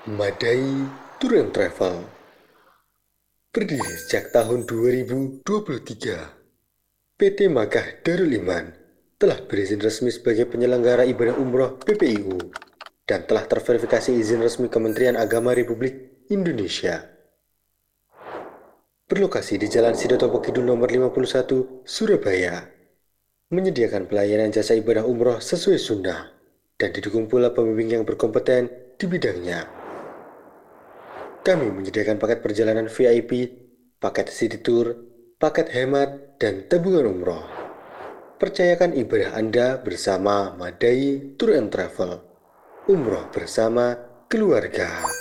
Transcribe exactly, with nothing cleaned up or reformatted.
Madai Tour and Travel berdiri sejak tahun dua ribu dua puluh tiga. P T Makkah Darul Iman telah berizin resmi sebagai penyelenggara ibadah umroh P P I U dan telah terverifikasi izin resmi Kementerian Agama Republik Indonesia. Berlokasi di Jalan Sidotopo Kidul nomor lima puluh satu, Surabaya, menyediakan pelayanan jasa ibadah umroh sesuai sunnah dan didukung pula pembimbing yang berkompeten di bidangnya. Kami menyediakan paket perjalanan V I P, paket city tour, paket hemat, dan tabungan umroh. Percayakan ibadah Anda bersama Madai Tour and Travel. Umroh bersama keluarga.